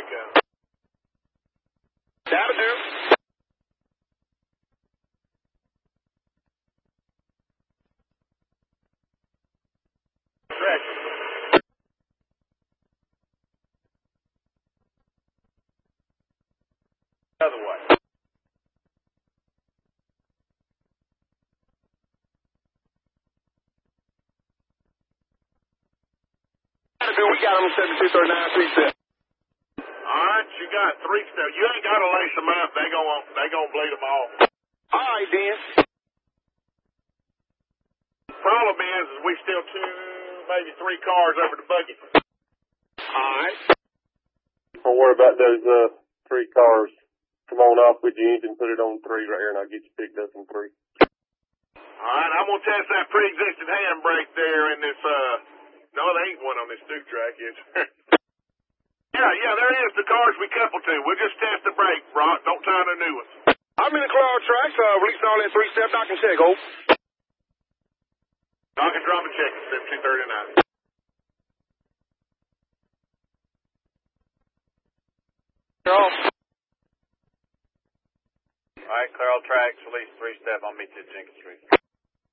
go. That'll do. Correct. Other way. That'll do. We got them 7239 3 step. All right, you got 3 steps. You ain't got to lace them up. They gonna bleed them off. All right, then. Problem is we still 2, maybe 3 cars over the buggy. All right. Don't worry about those 3 cars. Come on off with your engine, put it on 3 right here, and I'll get you picked up in 3. All right, I'm gonna test that pre-existing handbrake there in this. No, there ain't one on this Duke track, is there? yeah, there is. The cars we coupled to. We'll just test the brake, Brock. Don't tie the new ones. I'm in the cloud tracks. Releasing all that 3 step. I can check, over. I can drop a check at 7239. They're off. All right, clear all tracks, release 3 step. I'll meet you at Jenkins Street.